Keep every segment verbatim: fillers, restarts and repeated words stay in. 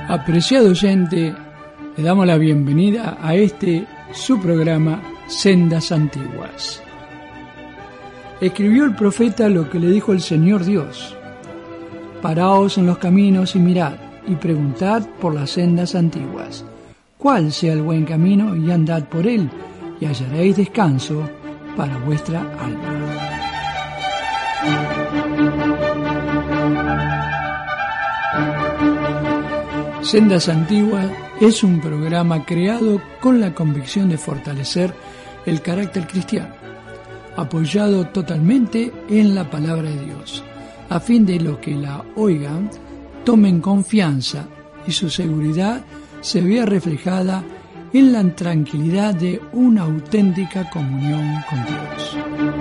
Apreciado oyente, le damos la bienvenida a este su programa Sendas Antiguas. Escribió el profeta lo que le dijo el Señor Dios: paraos en los caminos y mirad, y preguntad por las sendas antiguas, cuál sea el buen camino, y andad por él, y hallaréis descanso para vuestra alma. Sendas Antiguas es un programa creado con la convicción de fortalecer el carácter cristiano, apoyado totalmente en la palabra de Dios, a fin de los que la oigan tomen confianza y su seguridad se vea reflejada en la tranquilidad de una auténtica comunión con Dios.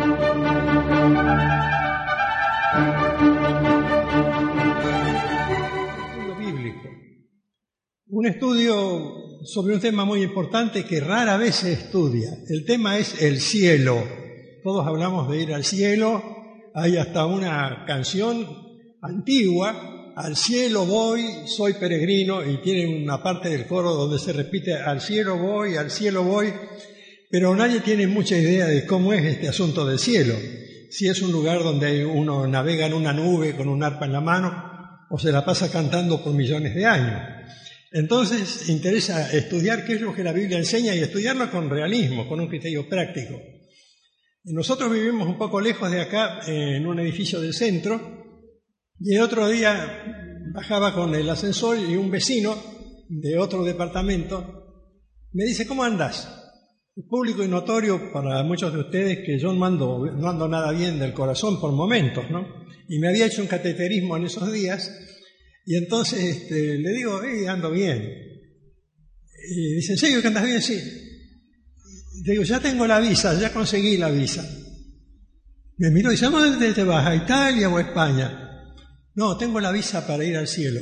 Un estudio sobre un tema muy importante que rara vez se estudia. El tema es el cielo. Todos hablamos de ir al cielo. Hay hasta una canción antigua: al cielo voy, soy peregrino, y tiene una parte del coro donde se repite al cielo voy, al cielo voy, pero nadie tiene mucha idea de cómo es este asunto del cielo. Si es un lugar donde uno navega en una nube con un arpa en la mano, o se la pasa cantando por millones de años. Entonces interesa estudiar qué es lo que la Biblia enseña y estudiarlo con realismo, con un criterio práctico. Nosotros vivimos un poco lejos de acá, en un edificio del centro, y el otro día bajaba con el ascensor y un vecino de otro departamento me dice: ¿cómo andás? Es público y notorio para muchos de ustedes que yo no ando, no ando nada bien del corazón por momentos, ¿no? Y me había hecho un cateterismo en esos días. Y entonces este, le digo: hey, ando bien. Y dice: ¿en serio que andas bien? Sí. Le digo: ya tengo la visa, ya conseguí la visa. Me miró y dice: ¿dónde te vas? ¿A Italia o a España? No, tengo la visa para ir al cielo.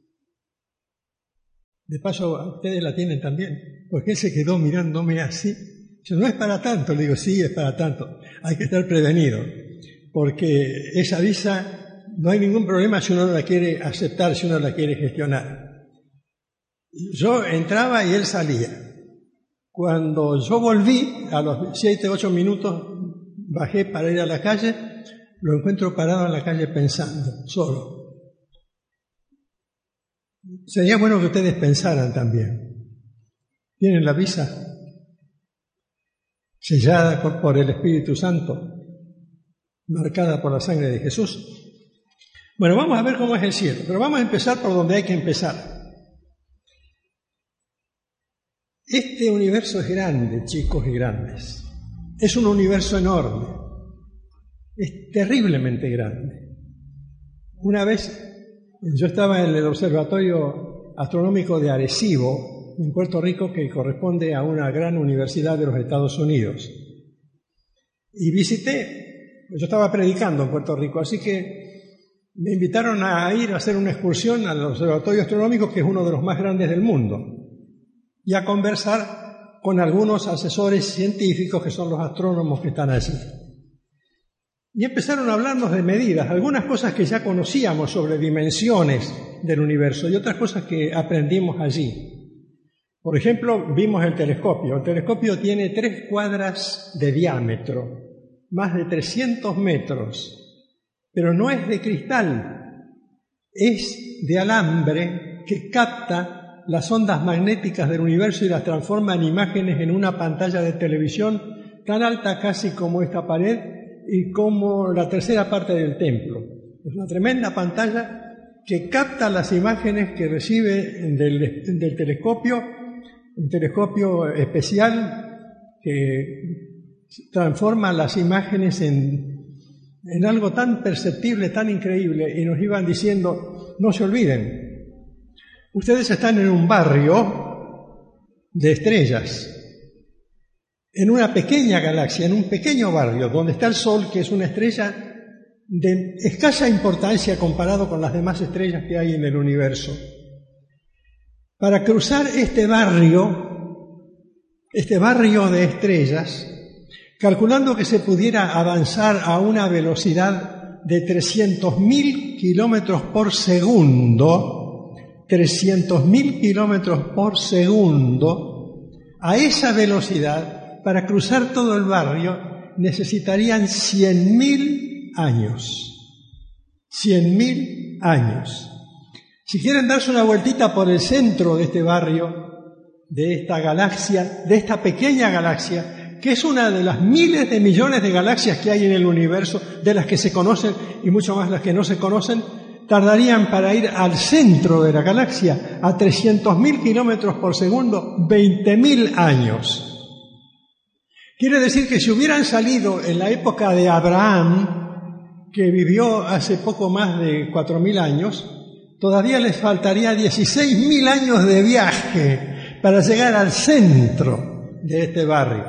De paso, ustedes la tienen también. Porque él se quedó mirándome así. Yo: no es para tanto. Le digo: sí, es para tanto. Hay que estar prevenido. Porque esa visa... no hay ningún problema si uno no la quiere aceptar, si uno la quiere gestionar. Yo entraba y él salía. Cuando yo volví, a los siete, ocho minutos, bajé para ir a la calle, lo encuentro parado en la calle pensando, solo. Sería bueno que ustedes pensaran también. ¿Tienen la visa sellada por el Espíritu Santo, marcada por la sangre de Jesús? Bueno, vamos a ver cómo es el cielo, pero vamos a empezar por donde hay que empezar. Este universo es grande, chicos y grandes. Es un universo enorme. Es terriblemente grande. Una vez yo estaba en el Observatorio Astronómico de Arecibo, en Puerto Rico, que corresponde a una gran universidad de los Estados Unidos. Y visité, yo estaba predicando en Puerto Rico, así que me invitaron a ir a hacer una excursión al Observatorio Astronómico, que es uno de los más grandes del mundo, y a conversar con algunos asesores científicos que son los astrónomos que están allí. Y empezaron a hablarnos de medidas, algunas cosas que ya conocíamos sobre dimensiones del universo y otras cosas que aprendimos allí. Por ejemplo, vimos el telescopio. El telescopio tiene tres cuadras de diámetro, más de trescientos metros. Pero no es de cristal, es de alambre que capta las ondas magnéticas del universo y las transforma en imágenes en una pantalla de televisión tan alta casi como esta pared y como la tercera parte del templo. Es una tremenda pantalla que capta las imágenes que recibe del, del telescopio, un telescopio especial que transforma las imágenes en en algo tan perceptible, tan increíble, y nos iban diciendo: no se olviden, ustedes están en un barrio de estrellas, en una pequeña galaxia, en un pequeño barrio, donde está el Sol, que es una estrella de escasa importancia comparado con las demás estrellas que hay en el universo. Para cruzar este barrio, este barrio de estrellas, calculando que se pudiera avanzar a una velocidad de trescientos mil kilómetros por segundo, trescientos mil kilómetros por segundo, a esa velocidad, para cruzar todo el barrio, necesitarían cien mil años. cien mil años. Si quieren darse una vueltita por el centro de este barrio, de esta galaxia, de esta pequeña galaxia, que es una de las miles de millones de galaxias que hay en el universo, de las que se conocen y mucho más las que no se conocen, tardarían para ir al centro de la galaxia a trescientos mil kilómetros por segundo veinte mil años. Quiere decir que si hubieran salido en la época de Abraham, que vivió hace poco más de cuatro mil años, todavía les faltaría dieciséis mil años de viaje para llegar al centro de este barrio.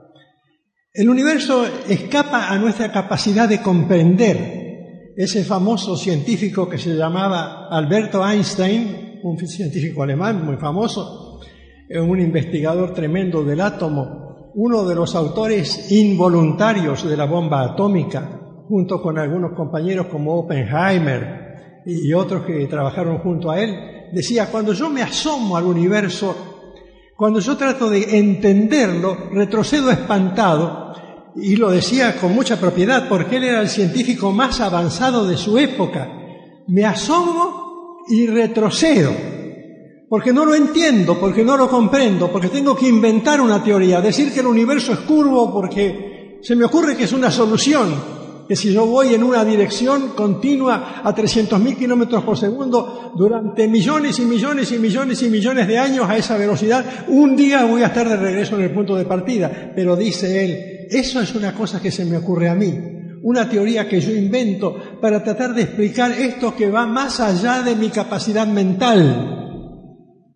El universo escapa a nuestra capacidad de comprender. Ese famoso científico que se llamaba Alberto Einstein, un científico alemán muy famoso, un investigador tremendo del átomo, uno de los autores involuntarios de la bomba atómica, junto con algunos compañeros como Oppenheimer y otros que trabajaron junto a él, decía: cuando yo me asomo al universo, cuando yo trato de entenderlo, retrocedo espantado, y lo decía con mucha propiedad porque él era el científico más avanzado de su época. Me asomo y retrocedo, porque no lo entiendo, porque no lo comprendo, porque tengo que inventar una teoría, decir que el universo es curvo porque se me ocurre que es una solución, que si yo voy en una dirección continua a trescientos mil kilómetros por segundo durante millones y millones y millones y millones de años a esa velocidad, un día voy a estar de regreso en el punto de partida. Pero dice él, eso es una cosa que se me ocurre a mí, una teoría que yo invento para tratar de explicar esto que va más allá de mi capacidad mental.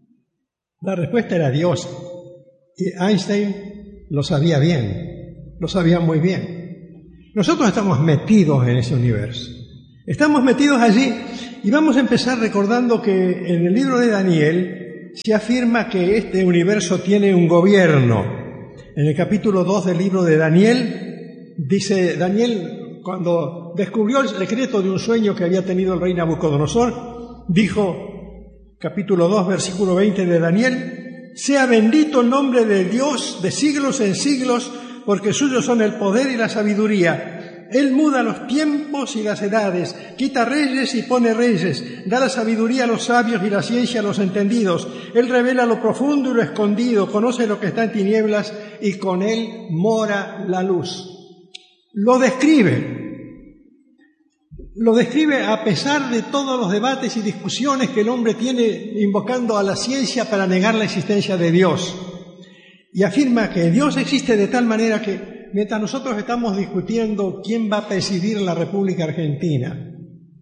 La respuesta era Dios, y Einstein lo sabía bien, lo sabía muy bien. Nosotros estamos metidos en ese universo, estamos metidos allí, y vamos a empezar recordando que en el libro de Daniel se afirma que este universo tiene un gobierno. En el capítulo dos del libro de Daniel, dice Daniel, cuando descubrió el secreto de un sueño que había tenido el rey Nabucodonosor, dijo, capítulo dos, versículo veinte de Daniel: sea bendito el nombre de Dios de siglos en siglos, porque suyos son el poder y la sabiduría. Él muda los tiempos y las edades, quita reyes y pone reyes, da la sabiduría a los sabios y la ciencia a los entendidos. Él revela lo profundo y lo escondido, conoce lo que está en tinieblas, y con él mora la luz. Lo describe, lo describe a pesar de todos los debates y discusiones que el hombre tiene invocando a la ciencia para negar la existencia de Dios. Y afirma que Dios existe de tal manera que mientras nosotros estamos discutiendo quién va a presidir la República Argentina,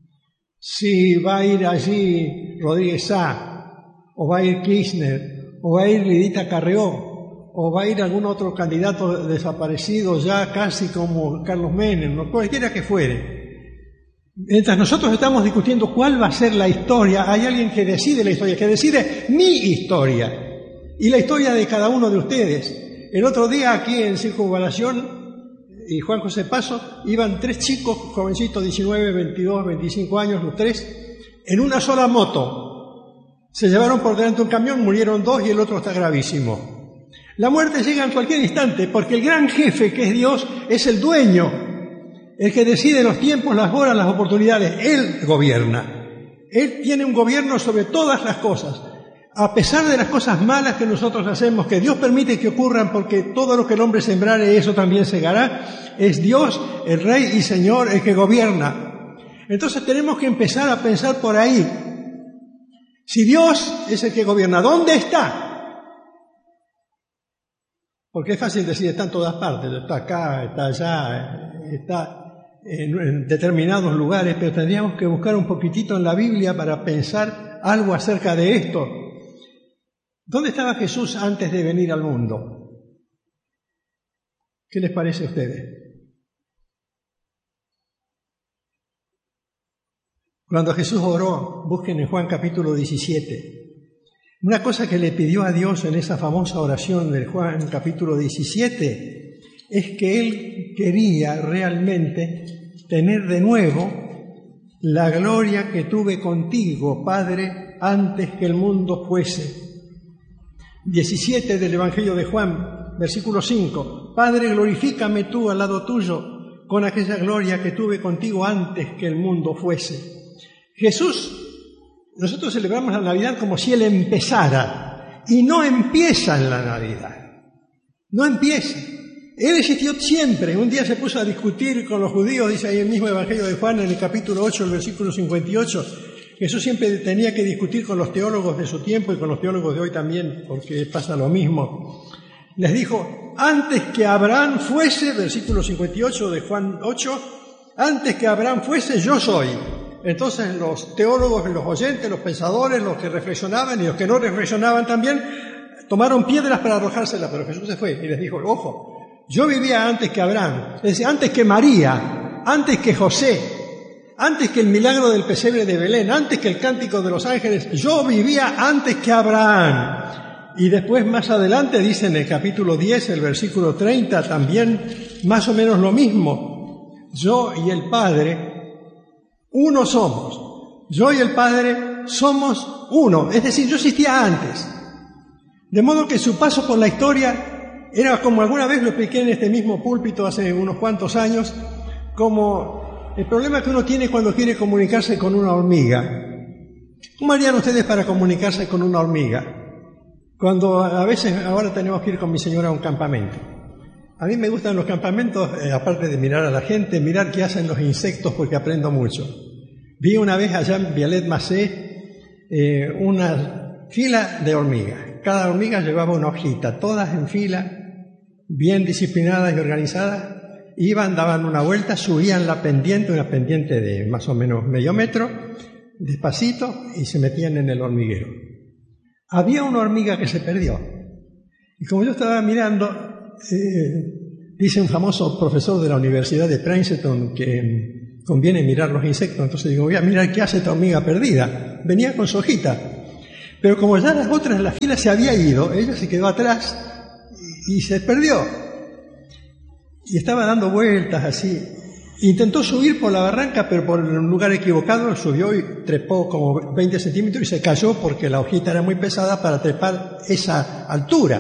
si va a ir allí Rodríguez Sá, o va a ir Kirchner, o va a ir Lidita Carrió, o va a ir algún otro candidato desaparecido ya casi como Carlos Menem, o cualquiera que fuere, mientras nosotros estamos discutiendo cuál va a ser la historia, hay alguien que decide la historia, que decide mi historia y la historia de cada uno de ustedes. El otro día aquí en Circunvalación y Juan José Paso iban tres chicos, jovencitos, diecinueve, veintidós, veinticinco años, los tres, en una sola moto. Se llevaron por delante un camión, murieron dos y el otro está gravísimo. La muerte llega en cualquier instante porque el gran jefe, que es Dios, es el dueño, el que decide los tiempos, las horas, las oportunidades. Él gobierna. Él tiene un gobierno sobre todas las cosas. A pesar de las cosas malas que nosotros hacemos, que Dios permite que ocurran, porque todo lo que el hombre sembrare, eso también segará, es Dios, el Rey y Señor, el que gobierna. Entonces tenemos que empezar a pensar por ahí. Si Dios es el que gobierna, ¿dónde está? Porque es fácil decir, está en todas partes, está acá, está allá, está en, en determinados lugares, pero tendríamos que buscar un poquitito en la Biblia para pensar algo acerca de esto. ¿Dónde estaba Jesús antes de venir al mundo? ¿Qué les parece a ustedes? Cuando Jesús oró, busquen en Juan capítulo diecisiete. Una cosa que le pidió a Dios en esa famosa oración del Juan capítulo diecisiete es que él quería realmente tener de nuevo la gloria que tuve contigo, Padre, antes que el mundo fuese. diecisiete del Evangelio de Juan, versículo cinco. Padre, glorifícame tú al lado tuyo con aquella gloria que tuve contigo antes que el mundo fuese. Jesús, nosotros celebramos la Navidad como si Él empezara, y no empieza en la Navidad. No empieza. Él existió siempre. Un día se puso a discutir con los judíos, dice ahí el mismo Evangelio de Juan, en el capítulo ocho, el versículo cincuenta y ocho. Jesús siempre tenía que discutir con los teólogos de su tiempo y con los teólogos de hoy también, porque pasa lo mismo. Les dijo, antes que Abraham fuese, versículo cincuenta y ocho de Juan ocho, antes que Abraham fuese, yo soy. Entonces los teólogos, los oyentes, los pensadores, los que reflexionaban y los que no reflexionaban también, tomaron piedras para arrojárselas, pero Jesús se fue y les dijo, ojo, yo vivía antes que Abraham, es decir, antes que María, antes que José, antes que el milagro del pesebre de Belén, antes que el cántico de los ángeles, yo vivía antes que Abraham. Y después más adelante dice en el capítulo diez, el versículo treinta, también más o menos lo mismo. Yo y el Padre, uno somos. Yo y el Padre somos uno. Es decir, yo existía antes. De modo que su paso por la historia era, como alguna vez lo expliqué en este mismo púlpito hace unos cuantos años, como el problema que uno tiene cuando quiere comunicarse con una hormiga. ¿Cómo harían ustedes para comunicarse con una hormiga? Cuando a veces ahora tenemos que ir con mi señora a un campamento. A mí me gustan los campamentos, eh, aparte de mirar a la gente, mirar qué hacen los insectos porque aprendo mucho. Vi una vez allá en Vialet-Macé eh, una fila de hormigas. Cada hormiga llevaba una hojita, todas en fila, bien disciplinadas y organizadas. Iban, daban una vuelta, subían la pendiente, una pendiente de más o menos medio metro, despacito, y se metían en el hormiguero. Había una hormiga que se perdió. Y como yo estaba mirando, eh, dice un famoso profesor de la Universidad de Princeton que conviene mirar los insectos. Entonces digo, voy a mirar qué hace esta hormiga perdida. Venía con su hojita. Pero como ya las otras, la fila se había ido, ella se quedó atrás y, y se perdió. Y estaba dando vueltas así. Intentó subir por la barranca, pero por un lugar equivocado, subió y trepó como veinte centímetros y se cayó porque la hojita era muy pesada para trepar esa altura.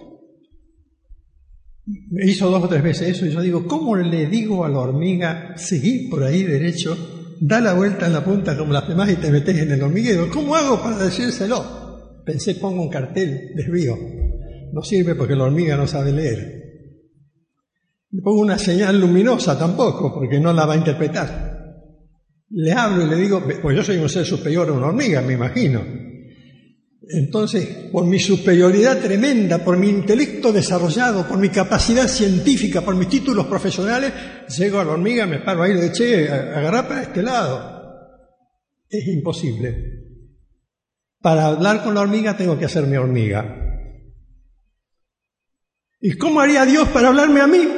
Me hizo dos o tres veces eso y yo digo, ¿cómo le digo a la hormiga, seguí por ahí derecho, da la vuelta en la punta como las demás y te metes en el hormiguero? ¿Cómo hago para decírselo? Pensé, pongo un cartel, desvío. No sirve porque la hormiga no sabe leer. Le pongo una señal luminosa tampoco, porque no la va a interpretar. Le hablo y le digo, pues yo soy un ser superior a una hormiga, me imagino. Entonces, por mi superioridad tremenda, por mi intelecto desarrollado, por mi capacidad científica, por mis títulos profesionales, llego a la hormiga, me paro ahí y le digo, che, agarrá para este lado. Es imposible. Para hablar con la hormiga tengo que hacerme hormiga. ¿Y cómo haría Dios para hablarme a mí?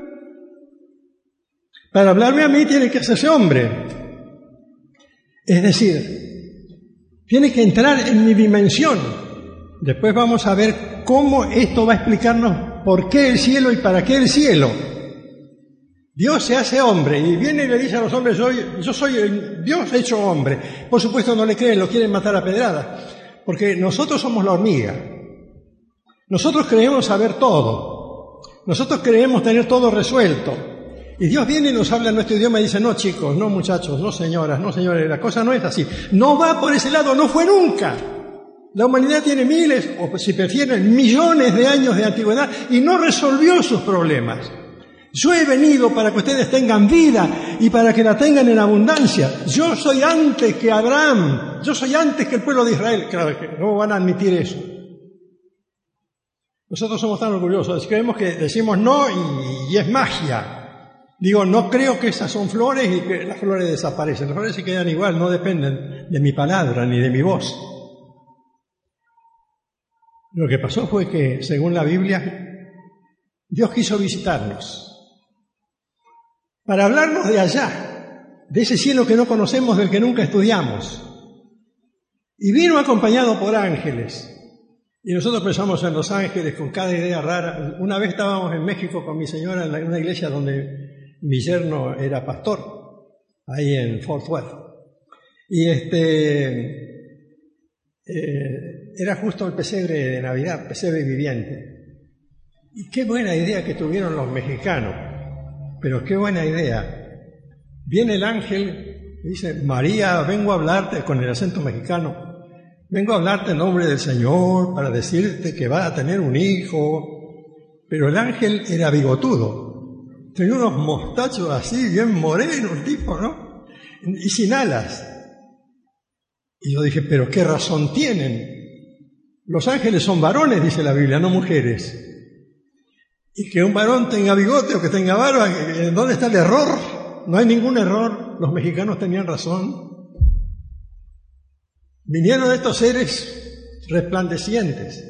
Para hablarme a mí tiene que hacerse hombre. Es decir, tiene que entrar en mi dimensión. Después vamos a ver cómo esto va a explicarnos por qué el cielo y para qué el cielo. Dios se hace hombre y viene y le dice a los hombres, yo, yo soy el Dios hecho hombre. Por supuesto no le creen, lo quieren matar a pedradas, porque nosotros somos la hormiga. Nosotros creemos saber todo. Nosotros creemos tener todo resuelto. Y Dios viene y nos habla en nuestro idioma y dice, no chicos, no muchachos, no señoras, no señores, la cosa no es así. No va por ese lado, no fue nunca. La humanidad tiene miles, o si prefieren, millones de años de antigüedad y no resolvió sus problemas. Yo he venido para que ustedes tengan vida y para que la tengan en abundancia. Yo soy antes que Abraham, yo soy antes que el pueblo de Israel. Claro que no van a admitir eso. Nosotros somos tan orgullosos, creemos que decimos no y, y es magia. Digo, no creo que esas son flores y que las flores desaparecen. Las flores se quedan igual, no dependen de mi palabra ni de mi voz. Lo que pasó fue que, según la Biblia, Dios quiso visitarnos para hablarnos de allá, de ese cielo que no conocemos, del que nunca estudiamos. Y vino acompañado por ángeles. Y nosotros pensamos en los ángeles con cada idea rara. Una vez estábamos en México con mi señora en una iglesia donde mi yerno era pastor, ahí en Fort Worth. Y este eh, era justo el pesebre de Navidad, pesebre viviente. Y qué buena idea que tuvieron los mexicanos, pero qué buena idea. Viene el ángel y dice: María, vengo a hablarte, con el acento mexicano, vengo a hablarte en nombre del Señor para decirte que vas a tener un hijo. Pero el ángel era bigotudo, tenía unos mostachos así, bien morenos, el tipo, ¿no? Y sin alas. Y yo dije: ¿pero qué razón tienen? Los ángeles son varones, dice la Biblia, no mujeres. Y que un varón tenga bigote o que tenga barba, ¿dónde está el error? No hay ningún error, los mexicanos tenían razón. Vinieron estos seres resplandecientes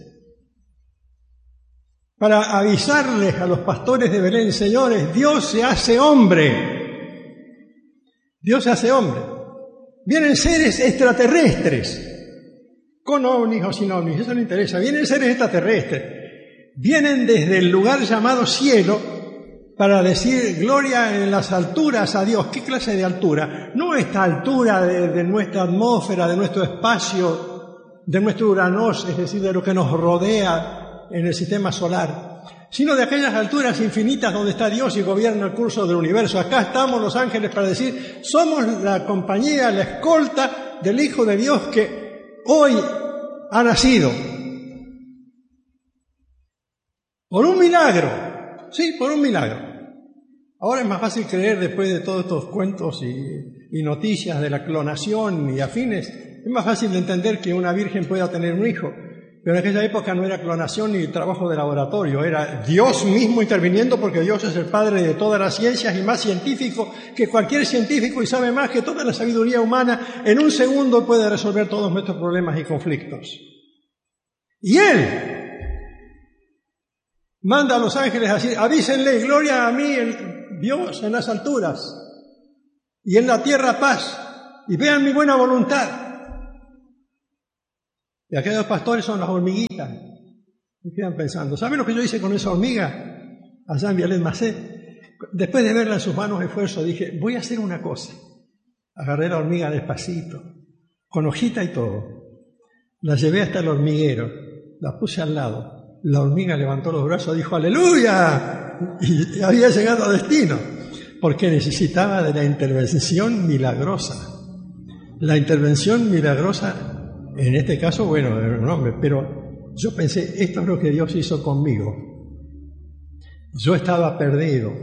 para avisarles a los pastores de Belén: señores, Dios se hace hombre. Dios se hace hombre. Vienen seres extraterrestres, con ovnis o sin ovnis, eso no interesa. Vienen seres extraterrestres. Vienen desde el lugar llamado cielo para decir gloria en las alturas a Dios. ¿Qué clase de altura? No esta altura de, de nuestra atmósfera, de nuestro espacio, de nuestro Uranos, es decir, de lo que nos rodea en el sistema solar, sino de aquellas alturas infinitas donde está Dios y gobierna el curso del universo. Acá estamos los ángeles para decir: somos la compañía, la escolta del Hijo de Dios que hoy ha nacido. Por un milagro, sí, por un milagro. Ahora es más fácil creer, después de todos estos cuentos y, y noticias de la clonación y afines, es más fácil de entender que una virgen pueda tener un hijo. Pero en aquella época no era clonación ni trabajo de laboratorio, era Dios mismo interviniendo, porque Dios es el Padre de todas las ciencias y más científico que cualquier científico, y sabe más que toda la sabiduría humana. En un segundo puede resolver todos nuestros problemas y conflictos. Y Él manda a los ángeles a decir: avísenle, gloria a mí, el Dios en las alturas, y en la tierra paz, y vean mi buena voluntad. Y aquellos pastores son las hormiguitas. Y quedan pensando: ¿saben lo que yo hice con esa hormiga? Allá en Vialet Macé. Después de verla en sus manos de esfuerzo, dije: voy a hacer una cosa. Agarré la hormiga despacito, con hojita y todo. La llevé hasta el hormiguero, la puse al lado. La hormiga levantó los brazos, dijo: ¡aleluya! Y había llegado a destino, porque necesitaba de la intervención milagrosa. La intervención milagrosa, en este caso, bueno, era un hombre, pero yo pensé: esto es lo que Dios hizo conmigo. Yo estaba perdido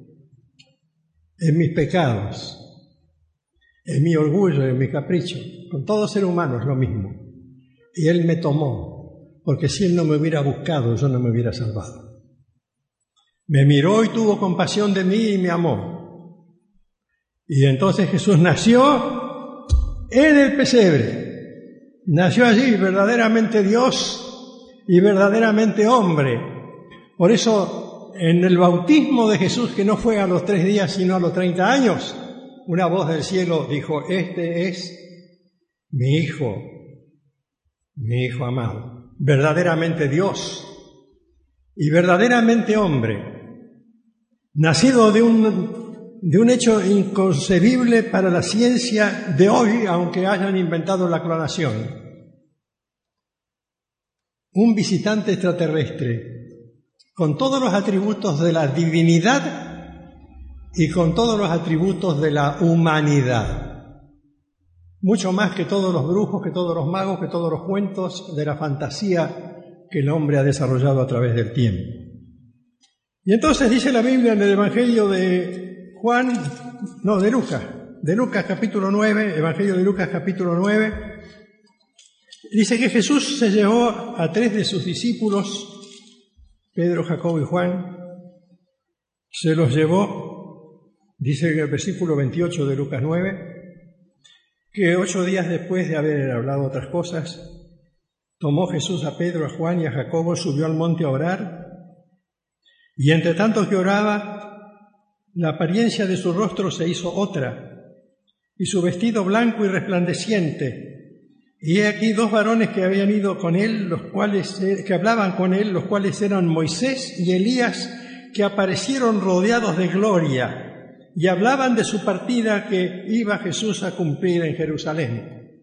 en mis pecados, en mi orgullo, en mi capricho. Con todo ser humano es lo mismo. Y Él me tomó. Porque si Él no me hubiera buscado, yo no me hubiera salvado. Me miró y tuvo compasión de mí y me amó. Y entonces Jesús nació en el pesebre. Nació allí verdaderamente Dios y verdaderamente hombre. Por eso, en el bautismo de Jesús, que no fue a los tres días sino a los treinta años, una voz del cielo dijo: este es mi Hijo, mi Hijo amado. Verdaderamente Dios y verdaderamente hombre, nacido de un, de un hecho inconcebible para la ciencia de hoy, aunque hayan inventado la clonación. Un visitante extraterrestre con todos los atributos de la divinidad y con todos los atributos de la humanidad. Mucho más que todos los brujos, que todos los magos, que todos los cuentos de la fantasía que el hombre ha desarrollado a través del tiempo. Y entonces dice la Biblia en el Evangelio de Juan, no, de Lucas, de Lucas capítulo nueve, Evangelio de Lucas capítulo nueve, dice que Jesús se llevó a tres de sus discípulos, Pedro, Jacobo y Juan, se los llevó, dice en el versículo veintiocho de Lucas nueve, que ocho días después de haber hablado otras cosas, tomó Jesús a Pedro, a Juan y a Jacobo, subió al monte a orar, y entre tanto que oraba, la apariencia de su rostro se hizo otra, y su vestido blanco y resplandeciente. Y he aquí dos varones que habían ido con él, los cuales, que hablaban con él, los cuales eran Moisés y Elías, que aparecieron rodeados de gloria, y hablaban de su partida que iba Jesús a cumplir en Jerusalén.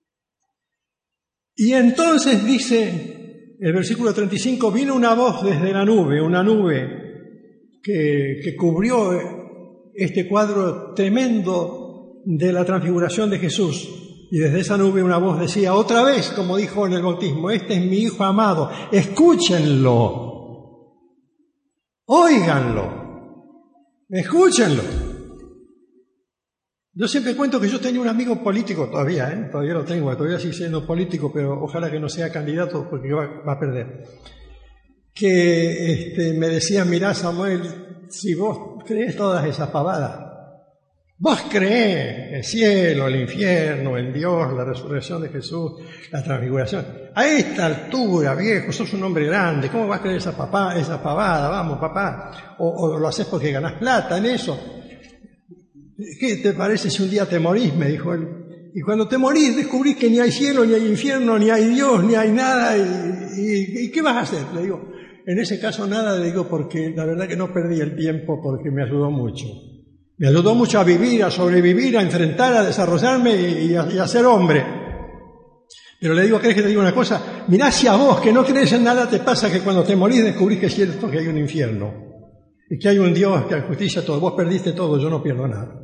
Y entonces dice el versículo treinta y cinco, vino una voz desde la nube, una nube que, que cubrió este cuadro tremendo de la transfiguración de Jesús. Y desde esa nube una voz decía, otra vez, como dijo en el bautismo, este es mi Hijo amado, escúchenlo, óiganlo, escúchenlo. Yo siempre cuento que yo tenía un amigo político todavía, ¿eh? todavía lo tengo, todavía sigue siendo político, pero ojalá que no sea candidato porque va, va a perder. Que este, me decía, mirá Samuel, si vos crees todas esas pavadas, vos creés el cielo, el infierno, en Dios, la resurrección de Jesús, la transfiguración. A esta altura, viejo, sos un hombre grande, ¿cómo vas a creer esa, papá, esa pavada? Vamos, papá. O, o lo haces porque ganás plata en eso. ¿Qué te parece si un día te morís? Me dijo él. Y cuando te morís descubrís que ni hay cielo, ni hay infierno, ni hay Dios, ni hay nada. ¿Y, y, y qué vas a hacer? Le digo, en ese caso nada, le digo, porque la verdad que no perdí el tiempo porque me ayudó mucho. Me ayudó mucho a vivir, a sobrevivir, a enfrentar, a desarrollarme y a, y a ser hombre. Pero le digo, ¿querés que te diga una cosa? Mirá si a vos, que no crees en nada, te pasa que cuando te morís descubrís que es cierto que hay un infierno. Y que hay un Dios que justicia todo. Vos perdiste todo, yo no pierdo nada.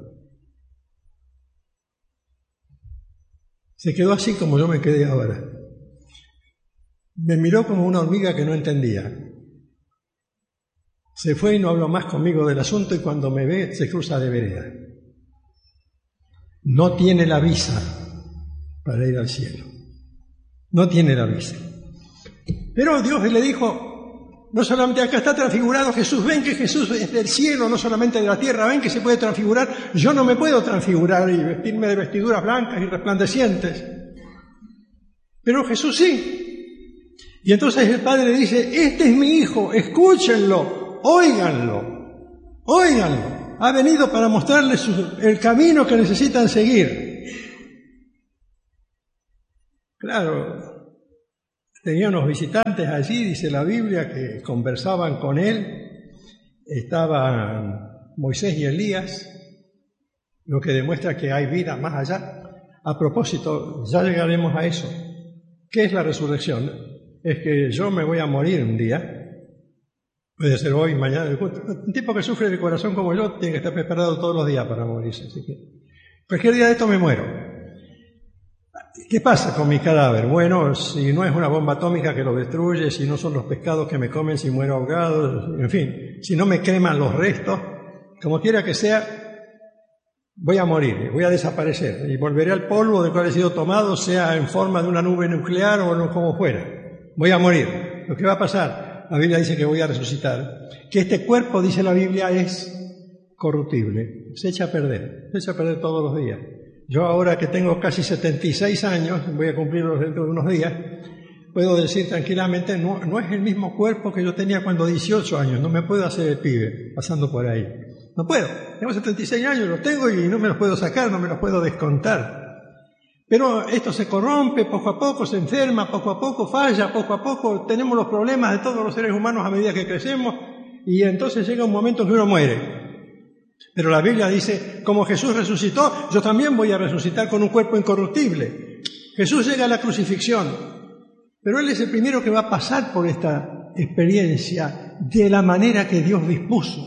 Se quedó así como yo me quedé ahora. Me miró como una hormiga que no entendía. Se fue y no habló más conmigo del asunto y cuando me ve se cruza de vereda. No tiene la visa para ir al cielo. No tiene la visa. Pero Dios le dijo, no solamente acá está transfigurado Jesús, ven que Jesús es del cielo, no solamente de la tierra, ven que se puede transfigurar. Yo no me puedo transfigurar y vestirme de vestiduras blancas y resplandecientes. Pero Jesús sí. Y entonces el Padre le dice, este es mi Hijo, escúchenlo. Óiganlo, óiganlo. Ha venido para mostrarles su, el camino que necesitan seguir. Claro, tenía unos visitantes allí, dice la Biblia, que conversaban con él. Estaban Moisés y Elías, lo que demuestra que hay vida más allá. A propósito, ya llegaremos a eso. ¿Qué es la resurrección? Es que yo me voy a morir un día. Puede ser hoy, mañana. Un tipo que sufre de corazón como yo tiene que estar preparado todos los días para morirse. Así que cualquier día de esto me muero. ¿Qué pasa con mi cadáver? Bueno, si no es una bomba atómica que lo destruye, si no son los pescados que me comen, si muero ahogado, en fin, si no me creman los restos, como quiera que sea, voy a morir, voy a desaparecer y volveré al polvo del cual he sido tomado, sea en forma de una nube nuclear o no, como fuera. Voy a morir. Lo que va a pasar, la Biblia dice que voy a resucitar, que este cuerpo, dice la Biblia, es corruptible, se echa a perder, se echa a perder todos los días. Yo ahora que tengo casi setenta y seis años, voy a cumplirlos dentro de unos días, puedo decir tranquilamente, no, no es el mismo cuerpo que yo tenía cuando dieciocho años, no me puedo hacer el pibe pasando por ahí. No puedo, tengo setenta y seis años, los tengo y no me los puedo sacar, no me los puedo descontar. Pero esto se corrompe, poco a poco se enferma, poco a poco falla, poco a poco tenemos los problemas de todos los seres humanos a medida que crecemos y entonces llega un momento en que uno muere. Pero la Biblia dice, como Jesús resucitó, yo también voy a resucitar con un cuerpo incorruptible. Jesús llega a la crucifixión, pero Él es el primero que va a pasar por esta experiencia de la manera que Dios dispuso.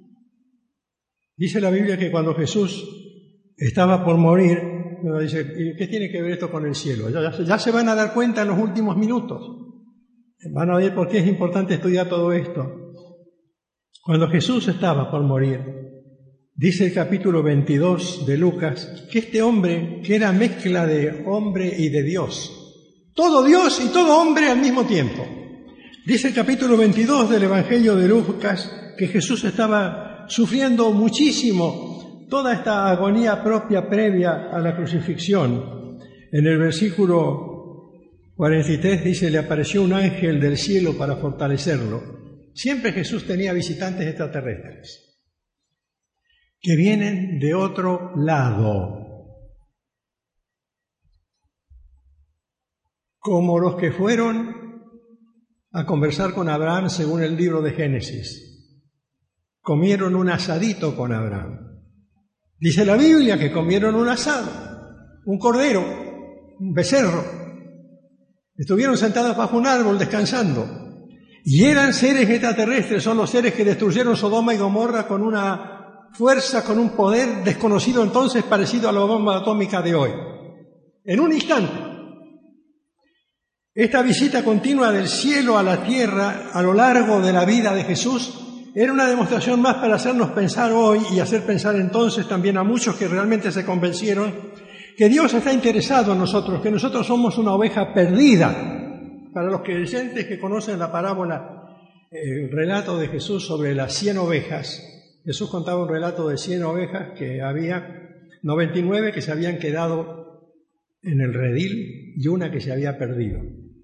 Dice la Biblia que cuando Jesús estaba por morir, uno dice, ¿qué tiene que ver esto con el cielo? Ya, ya, ya se van a dar cuenta en los últimos minutos. Van a ver por qué es importante estudiar todo esto. Cuando Jesús estaba por morir, dice el capítulo veintidós de Lucas, que este hombre, que era mezcla de hombre y de Dios, todo Dios y todo hombre al mismo tiempo. Dice el capítulo veintidós del Evangelio de Lucas que Jesús estaba sufriendo muchísimo toda esta agonía propia previa a la crucifixión. En el versículo cuarenta y tres dice, le apareció un ángel del cielo para fortalecerlo. Siempre Jesús tenía visitantes extraterrestres que vienen de otro lado, como los que fueron a conversar con Abraham según el libro de Génesis. Comieron un asadito con Abraham. Dice la Biblia que comieron un asado, un cordero, un becerro. Estuvieron sentados bajo un árbol descansando. Y eran seres extraterrestres, son los seres que destruyeron Sodoma y Gomorra con una fuerza, con un poder desconocido entonces, parecido a la bomba atómica de hoy. En un instante. Esta visita continua del cielo a la tierra a lo largo de la vida de Jesús era una demostración más para hacernos pensar hoy y hacer pensar entonces también a muchos que realmente se convencieron que Dios está interesado en nosotros, que nosotros somos una oveja perdida. Para los creyentes que conocen la parábola, el relato de Jesús sobre las cien ovejas, Jesús contaba un relato de cien ovejas que había noventa y nueve que se habían quedado en el redil y una que se había perdido.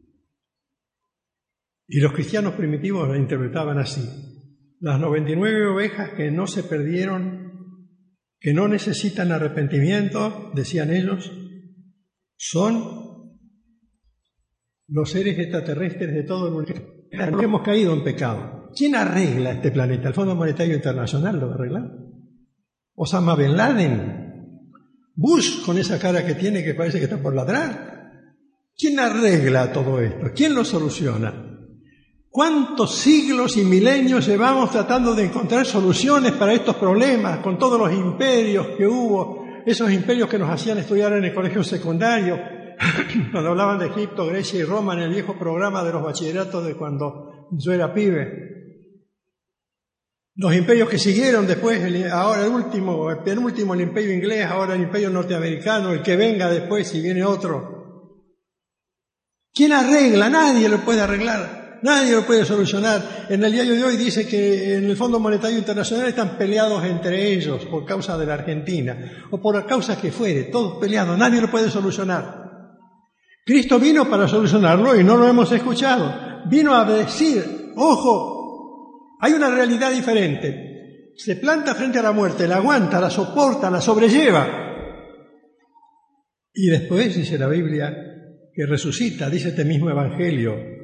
Y los cristianos primitivos la interpretaban así. Las noventa y nueve ovejas que no se perdieron, que no necesitan arrepentimiento, decían ellos, son los seres extraterrestres de todo el universo. No hemos caído en pecado. ¿Quién arregla este planeta? ¿El Fondo Monetario Internacional lo va a arreglar? ¿Osama Bin Laden? ¿Bush con esa cara que tiene que parece que está por ladrar? ¿Quién arregla todo esto? ¿Quién lo soluciona? ¿Cuántos siglos y milenios llevamos tratando de encontrar soluciones para estos problemas, con todos los imperios que hubo, esos imperios que nos hacían estudiar en el colegio secundario, cuando hablaban de Egipto, Grecia y Roma, en el viejo programa de los bachilleratos de cuando yo era pibe? Los imperios que siguieron después, el, ahora el último, el penúltimo, el imperio inglés, ahora el imperio norteamericano, el que venga después si viene otro. ¿Quién arregla? Nadie lo puede arreglar. Nadie lo puede solucionar. En el diario de hoy dice que en el Fondo Monetario Internacional están peleados entre ellos por causa de la Argentina o por causas que fuere, todos peleados, nadie lo puede solucionar. Cristo vino para solucionarlo y no lo hemos escuchado. Vino a decir, ojo, hay una realidad diferente. Se planta frente a la muerte, la aguanta, la soporta, la sobrelleva. Y después dice la Biblia que resucita, dice este mismo Evangelio.